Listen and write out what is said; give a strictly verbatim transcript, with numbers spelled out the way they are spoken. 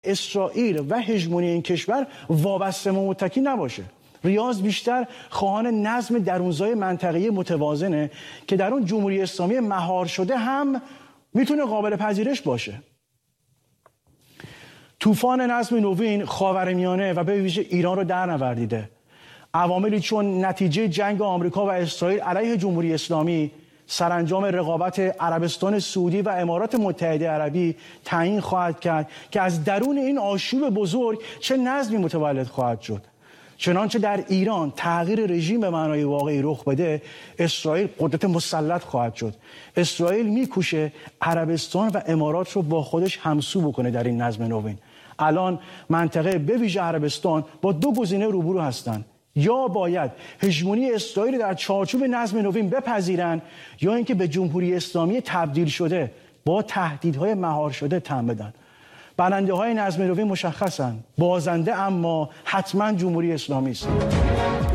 اسرائیل و هژمونی این کشور وابسته و متکی نباشه. ریاض بیشتر خواهان نظم درونزای منطقه‌ای متوازنه که در اون جمهوری اسلامی مهار شده هم میتونه قابل پذیرش باشه. طوفان نظم نوین خاورمیانه و به ویژه ایران رو در نوردیده. عواملی چون نتیجه جنگ آمریکا و اسرائیل علیه جمهوری اسلامی، سرانجام رقابت عربستان سعودی و امارات متحده عربی تعیین خواهد کرد که از درون این آشوب بزرگ چه نظمی متولد خواهد شد. چنانچه در ایران تغییر رژیم به معنای واقعی رخ بده، اسرائیل قدرت مسلط خواهد شد. اسرائیل میکوشه عربستان و امارات رو با خودش همسو بکنه در این نظم نوین. الان منطقه به ویژه عربستان با دو گزینه روبرو هستند: یا باید هژمونی اسرائیل در چارچوب نظم نوین بپذیرن، یا اینکه به جمهوری اسلامی تبدیل شده با تهدیدهای مهار شده تن بدن. برنده های نظم نوین مشخصن، بازنده اما حتما جمهوری اسلامی است.